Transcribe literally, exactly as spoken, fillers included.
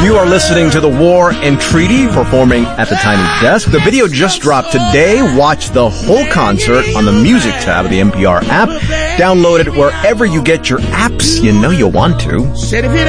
You are listening to The War and Treaty performing at the Tiny Desk. The video just dropped today. Watch the whole concert on the music tab of the N P R app. Download it wherever you get your apps. You know you'll want to. Said if it